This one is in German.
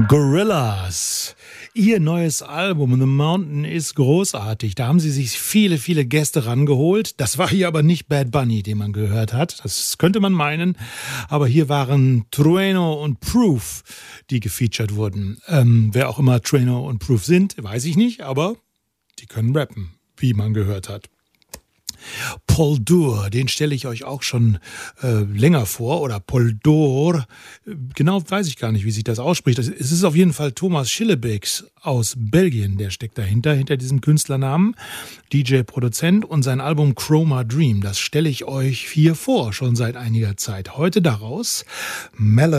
Gorillaz. Ihr neues Album The Mountain ist großartig. Da haben sie sich viele, viele Gäste rangeholt. Das war hier aber nicht Bad Bunny, den man gehört hat. Das könnte man meinen. Aber hier waren Trueno und Proof, die gefeatured wurden. Wer auch immer Trueno und Proof sind, weiß ich nicht. Aber die können rappen, wie man gehört hat. Paul Dur, den stelle ich euch auch schon länger vor, oder Paul Dur, genau weiß ich gar nicht, wie sich das ausspricht. Es ist auf jeden Fall Thomas Schillebeeks aus Belgien, der steckt dahinter, hinter diesem Künstlernamen, DJ, Produzent, und sein Album Chroma Dream, das stelle ich euch hier vor, schon seit einiger Zeit. Heute daraus